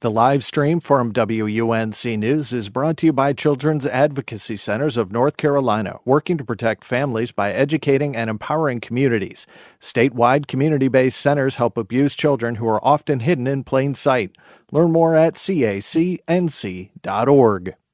The live stream from WUNC News is brought to you by Children's Advocacy Centers of North Carolina, working to protect families by educating and empowering communities. Statewide community-based centers help abused children who are often hidden in plain sight. Learn more at cacnc.org.